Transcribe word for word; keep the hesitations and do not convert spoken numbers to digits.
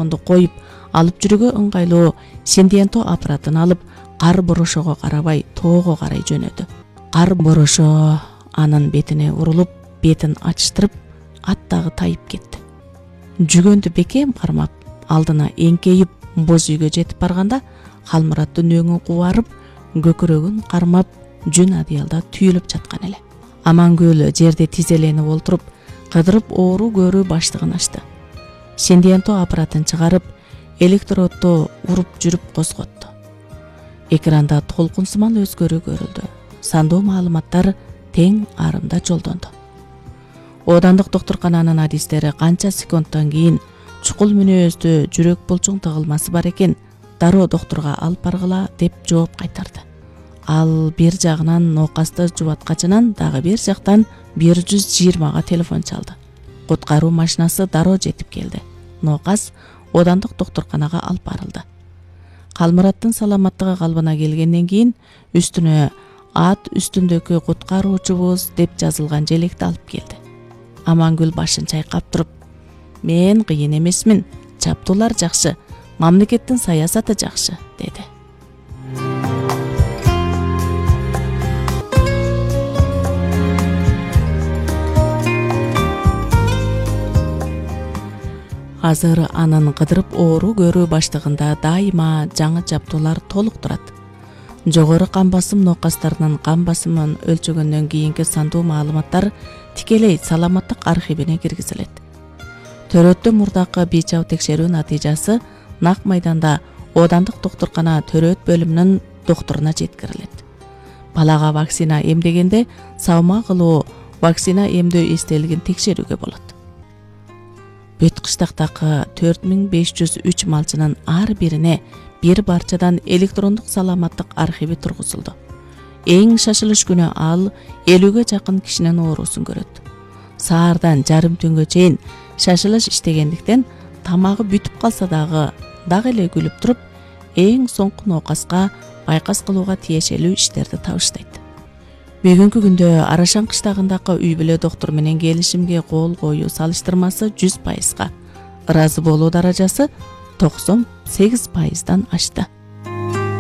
телефонду коюп алып жүрүүгө ыңгайлуу Синдиенто аппаратын алып, кар борошого карабай тоого карай жөнөдү. Кар борошо анын бетине урулуп, бетин ачыштырып, ат дагы тайып кетти. Жүгөндү бекем кармап, алдына эңкейип боз үйгө жетип барганда, Халмураттын өңү кубарып, көкүрөгүн кармап, жүн адыялда түйүлүп жаткан эле. Амангүл жерде тизеленип олтуруп, кыдырып оору көрүү баштыгын ачты. Синдиенто аппаратын чыгарып, электродду уруп жүрүп козготту. Экранда толкун сыман өзгөрүү көрүлдү. Сандуу маалыматтар тең арымда жолдонду. Оодандык доктуркананын адистери канча секундтан кийин чукул мүнөздүү жүрөк булчуң тыгылмасы бар экен, дароо доктурга алып баргыла деп жооп кайтарды. Ал бир жагынан ноокасты жубаткачынан, дагы бир жактан бир жүз жыйырмага телефон чалды. Куткаруу машинасы дароо жетип келди. Ноокас оодандык доктурканага алып барылды. Халмураттын саламаттыгы калыбына келгенден кийин үстүнө ат үстүндөгү куткаруучубуз деп жазылган желекти алып келди. Амангүл башын чайкап туруп: "Мен кыйын эмесмин, чаптуулар жакшы, мамлекеттин саясаты жакшы", деди. Азыр анын кыдырып оору көрүү баштыгында дайыма жаңы чаптуулар толук турат. Жогору кан басым ноокастарынын кан басымын өлчөгөндөн кийинки сандуу маалыматтар тикелей саламаттык архивине киргизилет. Төрөттө мурдакы бийчау текшерүү натыйжасы нак майданда оодандык доктуркана төрөт бөлүмүнүн доктуруна жеткирилет. Балага вакцина эмдегенде саама кылуу вакцина эмдөө эстелигин текшерүүгө болот. Бүт кыштактагы төрт миң беш жүз үч малчынын ар бирине бир барчадан электрондук саламаттык архиви тургузулду. Эң шашылыш күнү ал элүүгө жакын кишинин оорусун көрөт. Саардан жарым түнгө чейин шашылыш иштегендиктен тамагы бүтүп калса дагы дагы эле күлүп туруп, эң соңку ноокаска байкас кылууга тиешелүү иштерди табыштайт. Бүгүнкү күндө Арашан кыштагындагы үй бүлө доктур менен келишимге кол коюу салыштырмасы жүз пайызга, ыраазы болуу даражасы токсон сегиз пайыздан ашты.